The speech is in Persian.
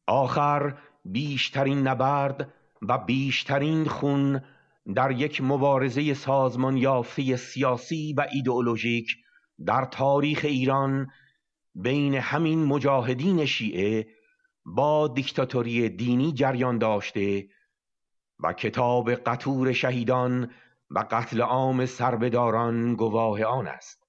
آخر بیشترین نبرد و بیشترین خون در یک مبارزه سازمان یافته سیاسی و ایدئولوژیک در تاریخ ایران بین همین مجاهدین شیعه با دیکتاتوری دینی جریان داشته و کتاب قطور شهیدان و قتل عام سربداران گواه آن است.